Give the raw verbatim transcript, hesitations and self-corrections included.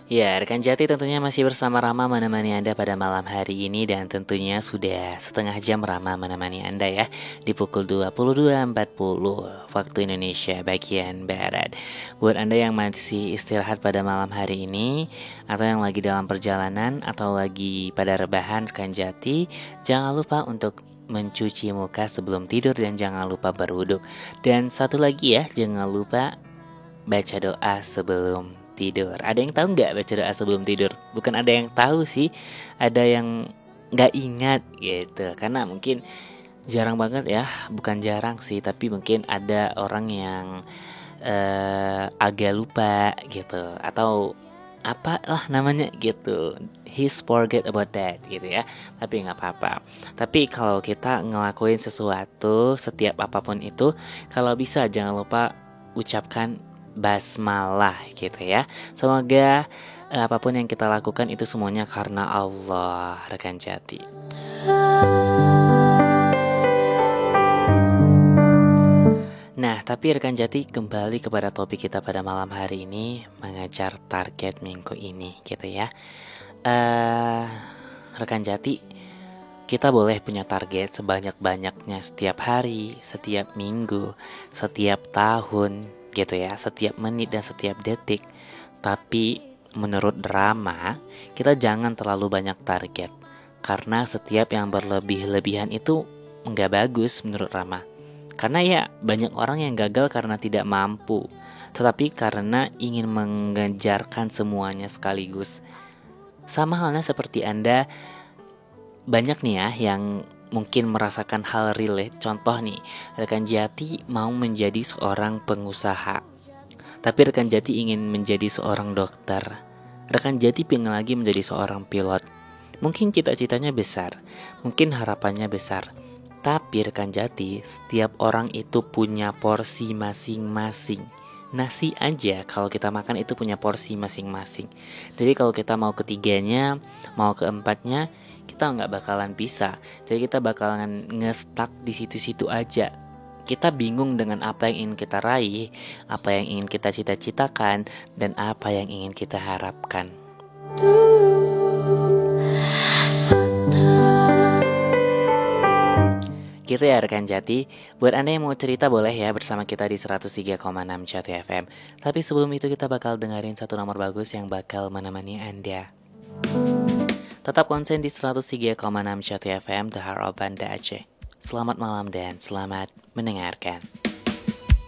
Ya, rekan Jati tentunya masih bersama Rama menemani Anda pada malam hari ini. Dan tentunya sudah setengah jam Rama menemani Anda ya, di pukul dua puluh dua empat puluh waktu Indonesia bagian Barat. Buat Anda yang masih istirahat pada malam hari ini, atau yang lagi dalam perjalanan, atau lagi pada rebahan rekan Jati, jangan lupa untuk mencuci muka sebelum tidur dan jangan lupa berwudhu. Dan satu lagi ya, jangan lupa baca doa sebelum tidur. Ada yang tahu nggak baca doa sebelum tidur? Bukan ada yang tahu sih, ada yang nggak ingat gitu. Karena mungkin jarang banget ya, bukan jarang sih, tapi mungkin ada orang yang eh, agak lupa gitu, atau apalah namanya gitu. He's forget about that gitu ya. Tapi nggak apa-apa. Tapi kalau kita ngelakuin sesuatu, setiap apapun itu, kalau bisa jangan lupa ucapkan basmalah gitu ya. Semoga eh, apapun yang kita lakukan itu semuanya karena Allah, rekan Jati. Nah, tapi rekan Jati, kembali kepada topik kita pada malam hari ini, mengejar target minggu ini gitu ya. Eh, rekan Jati, kita boleh punya target sebanyak-banyaknya setiap hari, setiap minggu, setiap tahun gitu ya, setiap menit dan setiap detik. Tapi menurut Rama, kita jangan terlalu banyak target, karena setiap yang berlebih-lebihan itu nggak bagus menurut Rama. Karena ya banyak orang yang gagal karena tidak mampu, tetapi karena ingin mengejarkan semuanya sekaligus. Sama halnya seperti Anda, banyak nih ya yang mungkin merasakan hal relate. Contoh nih, rekan Jati mau menjadi seorang pengusaha, tapi rekan Jati ingin menjadi seorang dokter. Rekan Jati pengen lagi menjadi seorang pilot. Mungkin cita-citanya besar, mungkin harapannya besar. Tapi rekan Jati, setiap orang itu punya porsi masing-masing. Nasi aja kalau kita makan itu punya porsi masing-masing. Jadi kalau kita mau ketiganya, mau keempatnya, kita nggak bakalan bisa. Jadi kita bakalan nge-stuck di situ-situ aja. Kita bingung dengan apa yang ingin kita raih, apa yang ingin kita cita-citakan, dan apa yang ingin kita harapkan. Gitu ya rekan Jati. Buat Anda yang mau cerita boleh ya bersama kita di seratus tiga koma enam Jati F M. Tapi sebelum itu kita bakal dengerin satu nomor bagus yang bakal menemani Anda. Tetap konsen di seratus tiga koma enam Jati F M, The Heart of Banda Aceh. Selamat malam dan selamat mendengarkan.